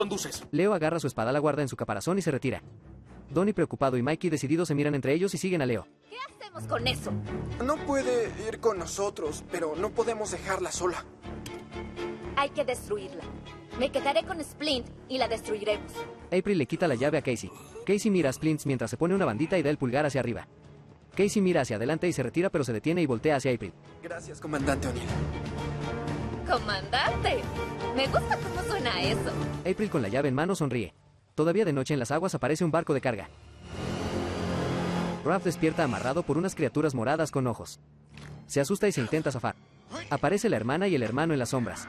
conduces? Leo agarra su espada, la guarda en su caparazón y se retira. Donnie preocupado y Mikey decididos se miran entre ellos y siguen a Leo. ¿Qué hacemos con eso? No puede ir con nosotros, pero no podemos dejarla sola. Hay que destruirla. Me quedaré con Splint y la destruiremos. April le quita la llave a Casey. Casey mira a Splint mientras se pone una bandita y da el pulgar hacia arriba. Casey mira hacia adelante y se retira, pero se detiene y voltea hacia April. Gracias, comandante O'Neill. ¡Comandante! Me gusta cómo suena eso. April con la llave en mano sonríe. Todavía de noche en las aguas aparece un barco de carga. Raph despierta amarrado por unas criaturas moradas con ojos. Se asusta y se intenta zafar. Aparece la hermana y el hermano en las sombras.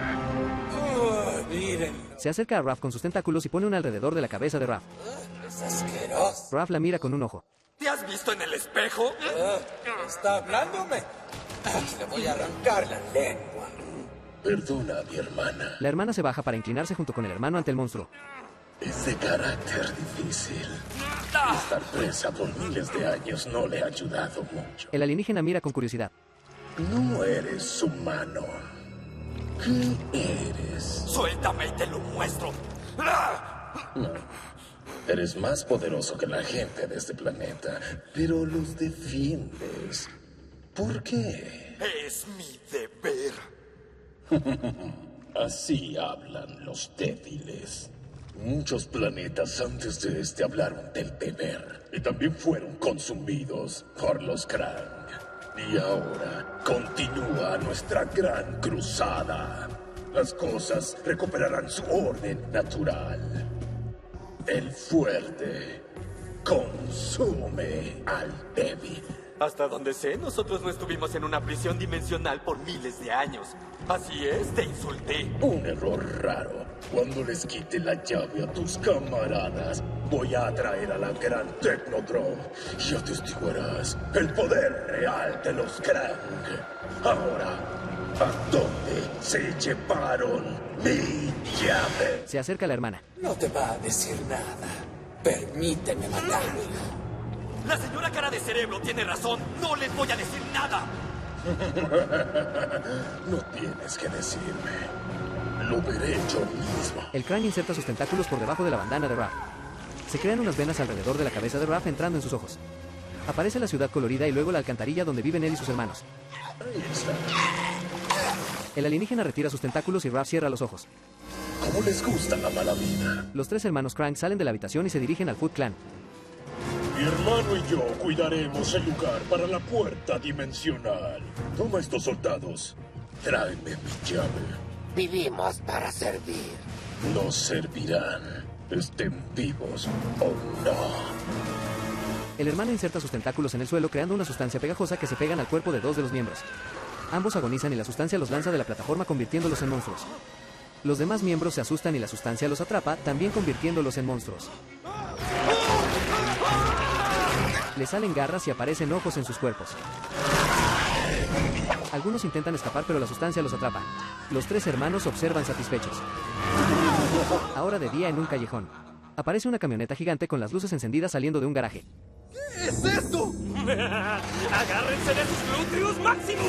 Miren, Se acerca a Raph con sus tentáculos y pone uno alrededor de la cabeza de Raph. es asqueroso. Raph la mira con un ojo. ¿Te has visto en el espejo? ¿Está hablándome? Le voy a arrancar la lengua. Perdona a mi hermana. La hermana se baja para inclinarse junto con el hermano ante el monstruo. Es de carácter difícil. Estar presa por miles de años no le ha ayudado mucho. El alienígena mira con curiosidad. No eres humano. ¿Qué eres? Suéltame y te lo muestro. No. Eres más poderoso que la gente de este planeta, pero los defiendes. ¿Por qué? Es mi deber. Así hablan los débiles. Muchos planetas antes de este hablaron del deber y también fueron consumidos por los Krang. Y ahora continúa nuestra gran cruzada. Las cosas recuperarán su orden natural. El fuerte consume al débil. Hasta donde sé, nosotros no estuvimos en una prisión dimensional por miles de años. Así es, te insulté. Un error raro. Cuando les quite la llave a tus camaradas, voy a atraer a la gran Technodrome y atestiguarás el poder real de los Krang. Ahora, ¿a dónde se llevaron mi llave? Se acerca a la hermana. No te va a decir nada. Permíteme matarla. La señora cara de cerebro tiene razón. No les voy a decir nada. No tienes que decirme. Lo veré yo mismo. El Krang inserta sus tentáculos por debajo de la bandana de Raph. Se crean unas venas alrededor de la cabeza de Raph entrando en sus ojos. Aparece la ciudad colorida y luego la alcantarilla donde viven él y sus hermanos. Ahí está. El alienígena retira sus tentáculos y Raph cierra los ojos. ¿Cómo les gusta la mala vida? Los tres hermanos Krang salen de la habitación y se dirigen al Foot Clan. Mi hermano y yo cuidaremos el lugar para la puerta dimensional. Toma estos soldados. Tráeme mi llave. Vivimos para servir. No servirán. Estén vivos o no. El hermano inserta sus tentáculos en el suelo creando una sustancia pegajosa que se pegan al cuerpo de dos de los miembros. Ambos agonizan y la sustancia los lanza de la plataforma convirtiéndolos en monstruos. Los demás miembros se asustan y la sustancia los atrapa, también convirtiéndolos en monstruos. Les salen garras y aparecen ojos en sus cuerpos. Algunos intentan escapar pero la sustancia los atrapa. Los tres hermanos observan satisfechos. Ahora de día en un callejón. Aparece una camioneta gigante con las luces encendidas saliendo de un garaje. ¿Qué es esto? ¡Agárrense de sus glúteos máximos!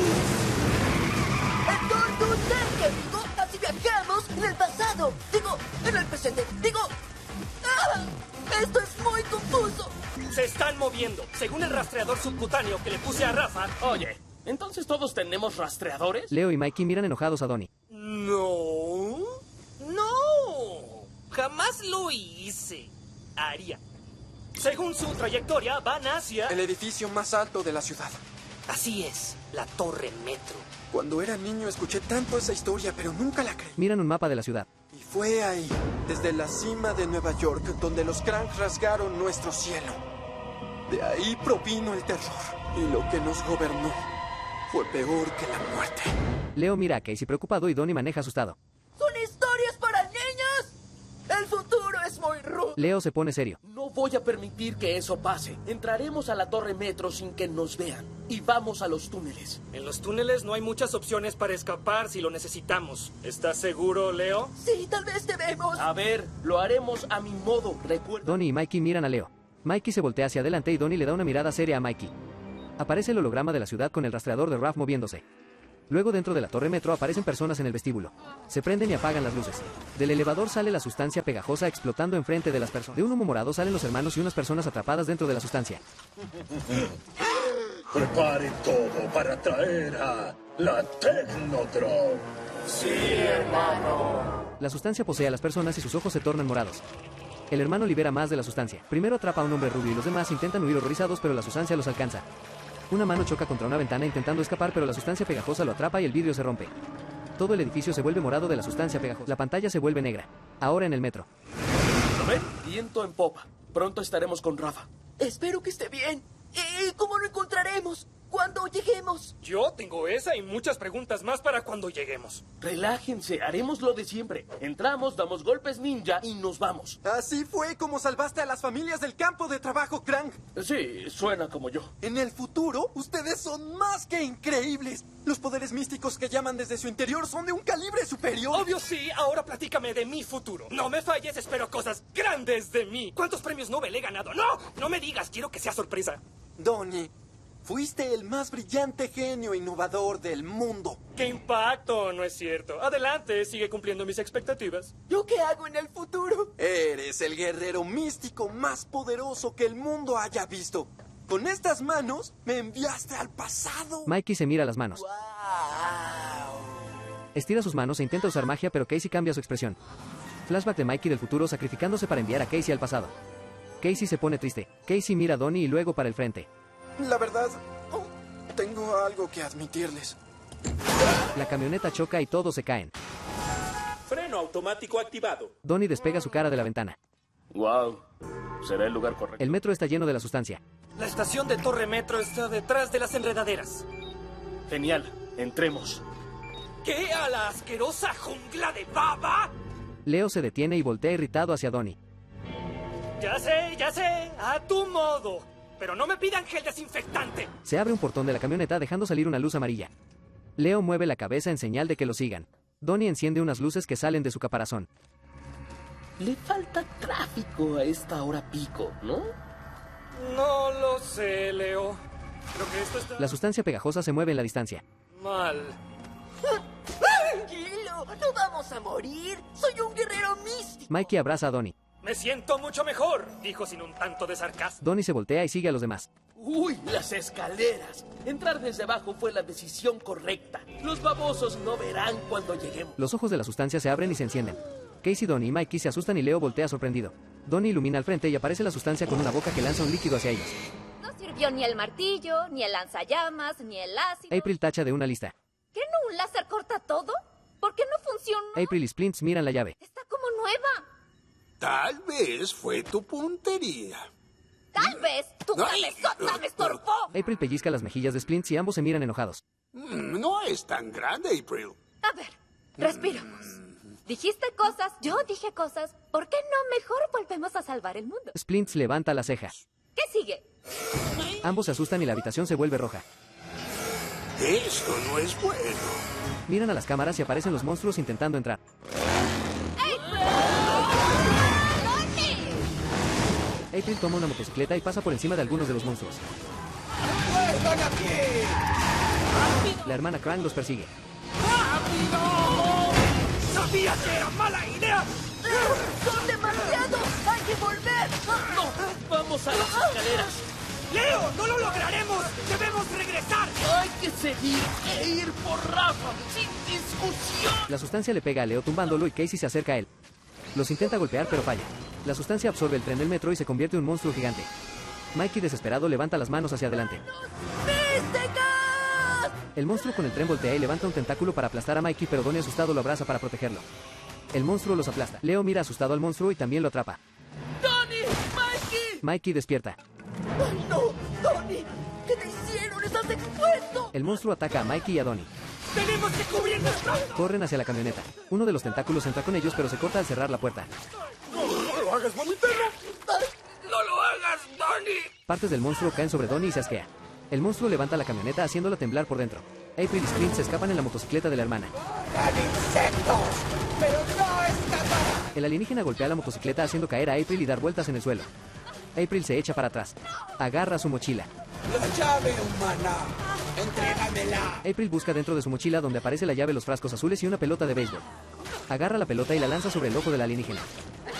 ¡Contundente! Digo, así viajamos en el pasado. Digo, en el presente. Digo... ¡Ah! ¡Esto es muy confuso! Se están moviendo. Según el rastreador subcutáneo que le puse a Rafa... Oye, ¿entonces todos tenemos rastreadores? Leo y Mikey miran enojados a Donnie. No. No. Jamás lo hice. Haría. Según su trayectoria, van hacia... El edificio más alto de la ciudad. Así es, la Torre Metro. Cuando era niño escuché tanto esa historia, pero nunca la creí. Miran un mapa de la ciudad. Y fue ahí, desde la cima de Nueva York, donde los Krang rasgaron nuestro cielo. De ahí provino el terror. Y lo que nos gobernó fue peor que la muerte. Leo mira a Casey preocupado y Donnie maneja asustado. ¿Son historias para niños? El futuro es muy rudo. Leo se pone serio. No voy a permitir que eso pase. Entraremos a la Torre Metro sin que nos vean. Y vamos a los túneles. En los túneles no hay muchas opciones para escapar si lo necesitamos. ¿Estás seguro, Leo? Sí, tal vez debemos. A ver, lo haremos a mi modo, recuerda. Donnie y Mikey miran a Leo. Mikey se voltea hacia adelante y Donnie le da una mirada seria a Mikey. Aparece el holograma de la ciudad con el rastreador de Raph moviéndose. Luego dentro de la torre metro aparecen personas en el vestíbulo. Se prenden y apagan las luces. Del elevador sale la sustancia pegajosa explotando enfrente de las personas. De un humo morado salen los hermanos y unas personas atrapadas dentro de la sustancia. Preparen todo para traer a la Technodrome. Sí, hermano. La sustancia posee a las personas y sus ojos se tornan morados. El hermano libera más de la sustancia. Primero atrapa a un hombre rubio y los demás intentan huir horrorizados, pero la sustancia los alcanza. Una mano choca contra una ventana intentando escapar, pero la sustancia pegajosa lo atrapa y el vidrio se rompe. Todo el edificio se vuelve morado de la sustancia pegajosa. La pantalla se vuelve negra. Ahora en el metro. ¿Lo ven? Viento en popa. Pronto estaremos con Rafa. Espero que esté bien. ¿Y cómo lo encontraremos? Cuando lleguemos. Yo tengo esa y muchas preguntas más para cuando lleguemos. Relájense, haremos lo de siempre. Entramos, damos golpes ninja y nos vamos. Así fue como salvaste a las familias del campo de trabajo, Krang. Sí, suena como yo. En el futuro, ustedes son más que increíbles. Los poderes místicos que llaman desde su interior son de un calibre superior. Obvio sí, ahora platícame de mi futuro. No me falles, espero cosas grandes de mí. ¿Cuántos premios Nobel he ganado? No me digas, quiero que sea sorpresa. Donnie, fuiste el más brillante genio innovador del mundo. ¡Qué impacto! No es cierto. Adelante, sigue cumpliendo mis expectativas. ¿Yo qué hago en el futuro? Eres el guerrero místico más poderoso que el mundo haya visto. Con estas manos me enviaste al pasado. Mikey se mira las manos. Estira sus manos e intenta usar magia, pero Casey cambia su expresión. Flashback de Mikey del futuro sacrificándose para enviar a Casey al pasado. Casey se pone triste. Casey mira a Donnie y luego para el frente. La verdad, tengo algo que admitirles. La camioneta choca y todos se caen. Freno automático activado. Donnie despega su cara de la ventana. Wow, será el lugar correcto. El metro está lleno de la sustancia. La estación de Torre Metro está detrás de las enredaderas. Genial, entremos. ¿Qué? ¿A la asquerosa jungla de baba? Leo se detiene y voltea irritado hacia Donnie. Ya sé, a tu modo. Pero no me pidan gel desinfectante. Se abre un portón de la camioneta dejando salir una luz amarilla. Leo mueve la cabeza en señal de que lo sigan. Donnie enciende unas luces que salen de su caparazón. Le falta tráfico a esta hora pico, ¿no? No lo sé, Leo. Creo que esto está La sustancia pegajosa se mueve en la distancia. mal. Tranquilo, no vamos a morir. Soy un guerrero místico. Mikey abraza a Donnie. Me siento mucho mejor, dijo sin un tanto de sarcasmo. Donnie se voltea y sigue a los demás. ¡Uy, las escaleras! Entrar desde abajo fue la decisión correcta. Los babosos no verán cuando lleguemos. Los ojos de la sustancia se abren y se encienden. Casey, Donnie y Mikey se asustan y Leo voltea sorprendido. Donnie ilumina al frente y aparece la sustancia con una boca que lanza un líquido hacia ellos. No sirvió ni el martillo, ni el lanzallamas, ni el ácido. April tacha de una lista. ¿Qué no un láser corta todo? ¿Por qué no funcionó? April y Splints miran la llave. Está como nueva. Tal vez fue tu puntería. Tal vez tu cabezota me estorbó. April pellizca las mejillas de Splints y ambos se miran enojados. No es tan grande, April. A ver, respiramos. Dijiste cosas, yo dije cosas. ¿Por qué no mejor volvemos a salvar el mundo? Splints levanta la ceja. ¿Qué sigue? Ambos se asustan y la habitación se vuelve roja. Esto no es bueno. Miran a las cámaras y aparecen los monstruos intentando entrar. April toma una motocicleta y pasa por encima de algunos de los monstruos. ¡Están aquí! La hermana Krang los persigue. ¡Rápido! ¡Sabía que era mala idea! ¡Son demasiados! ¡Hay que volver! ¡No! ¡Vamos a las escaleras! ¡Leo, no lo lograremos! ¡Debemos regresar! ¡Hay que seguir e ir por Rafa! ¡Sin discusión! La sustancia le pega a Leo tumbándolo y Casey se acerca a él. Los intenta golpear pero falla. La sustancia absorbe el tren del metro y se convierte en un monstruo gigante. Mikey desesperado levanta las manos hacia adelante. ¡Místicas! El monstruo con el tren voltea y levanta un tentáculo para aplastar a Mikey, pero Donnie asustado lo abraza para protegerlo. El monstruo los aplasta. Leo mira asustado al monstruo y también lo atrapa. ¡Donnie! ¡Mikey! Mikey despierta. ¡Ay, no! ¡Donnie! ¿Qué te hicieron? ¡Estás expuesto! El monstruo ataca a Mikey y a Donnie. ¡Tenemos que cubrirnos! Corren hacia la camioneta. Uno de los tentáculos entra con ellos, pero se corta al cerrar la puerta. ¡No lo hagas, mami perro! ¡No lo hagas, Donnie! Partes del monstruo caen sobre Donnie y se asquea. El monstruo levanta la camioneta haciéndola temblar por dentro. April y Splints se escapan en la motocicleta de la hermana. ¡Eran insectos! ¡Pero no escapará! El alienígena golpea la motocicleta haciendo caer a April y dar vueltas en el suelo. April se echa para atrás. Agarra su mochila. ¡La llave humana! ¡Entrégamela! April busca dentro de su mochila donde aparece la llave, los frascos azules y una pelota de béisbol. Agarra la pelota y la lanza sobre el ojo del alienígena.